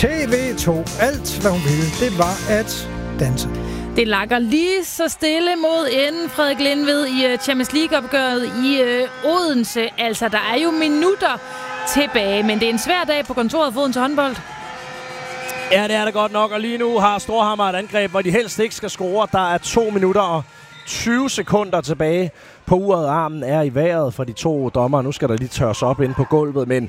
TV2. Alt, hvad hun ville, det var at danse. Det lakker lige så stille mod enden, Frederik Lindved, i Champions League-opgøret i Odense. Altså, der er jo minutter tilbage, men det er en svær dag på kontoret for Odense håndbold. Ja, det er det godt nok, og lige nu har Storhamar et angreb, hvor de helst ikke skal score. Der er 2 minutter og 20 sekunder tilbage på uret. Armen er i vejret for de to dommere. Nu skal der lige tørres op inde på gulvet, men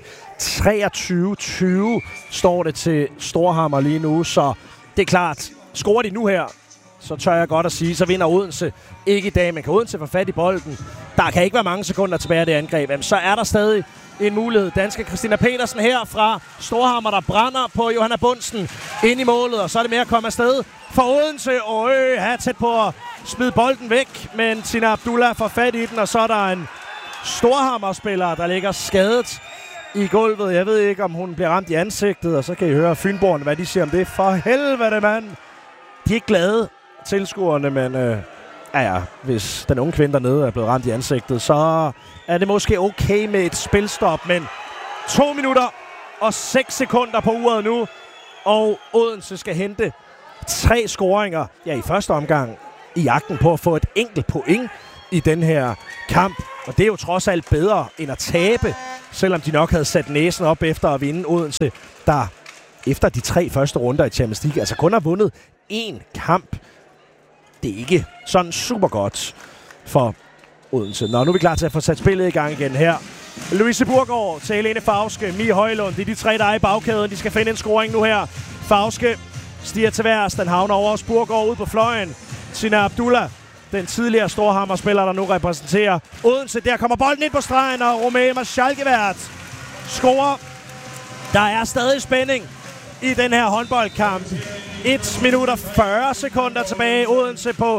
23-20 står det til Storhamar lige nu, så det er klart. Scorer de nu her, så tør jeg godt at sige, så vinder Odense ikke i dag. Men kan Odense få fat i bolden? Der kan ikke være mange sekunder tilbage af det angreb. Jamen, så er der stadig en mulighed. Danske Christina Petersen her fra Storhamar, der brænder på Johanna Bundsen ind i målet, og så er det mere at komme afsted for Odense. Og er tæt på at smide bolden væk, men Tina Abdullah får fat i den, og så er der en Storhamar-spiller, der ligger skadet i gulvet. Jeg ved ikke, om hun bliver ramt i ansigtet, og så kan I høre fynboerne, hvad de siger om det. For helvede, mand! De er ikke glade, tilskuerne, men hvis den unge kvinde dernede er blevet ramt i ansigtet, så er det måske okay med et spilstop, men 2 minutter og 6 sekunder på uret nu, og Odense skal hente 3 scoringer i første omgang i jagten på at få et enkelt point i den her kamp. Og det er jo trods alt bedre end at tabe, selvom de nok havde sat næsen op efter at vinde Odense, der efter de 3 første runder i Champions League altså kun har vundet 1 kamp. Det er ikke sådan super godt for Odense. Nå, nu er vi klar til at få sat spillet i gang igen her. Louise Burgaard til Helene Fauske, Mie Højlund. Det er de 3, der er i bagkæden. De skal finde en scoring nu her. Fauske stiger til værs. Den havner over hos Burgaard ud på fløjen. Tina Abdullah, den tidligere Storhamar-spiller, der nu repræsenterer Odense. Der kommer bolden ind på stregen, og Romema Schalkevært scorer. Der er stadig spænding i den her håndboldkamp. 1 minut og 40 sekunder tilbage. Odense på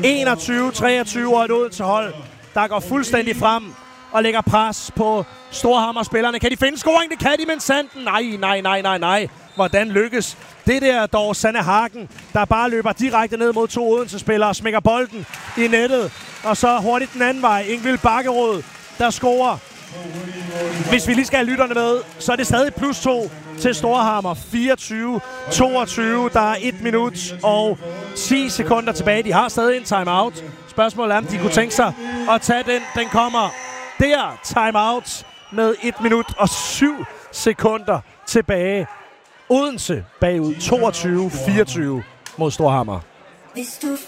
21-23, og et Odense-hold, der går fuldstændig frem og lægger pres på Storhamar-spillerne. Kan de finde scoring? Det kan de, men Sanden. Nej. Hvordan lykkes det der dog? Sanne Hagen, der bare løber direkte ned mod 2 Odense-spillere og smækker bolden i nettet. Og så hurtigt den anden vej. Ingvild Bakkerud, der scorer. Hvis vi lige skal have lytterne med, så er det stadig +2 til Storhamar. 24-22. Der er 1 minut og 10 sekunder tilbage. De har stadig en timeout. Spørgsmålet er, om de kunne tænke sig at tage den. Den kommer der. Timeout med 1 minut og 7 sekunder tilbage. Odense bagud 22-24 mod Storhamar. Hvis du